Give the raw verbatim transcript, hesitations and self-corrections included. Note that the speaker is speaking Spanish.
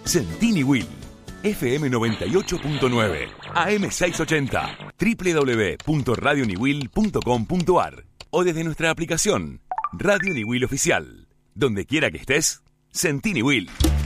Sentini Will. F M noventa y ocho punto nueve, A M seiscientos ochenta, doble u doble u doble u punto radio niwil punto com punto a r o desde nuestra aplicación Radio Niwil Oficial. Donde quiera que estés, Sentini Will.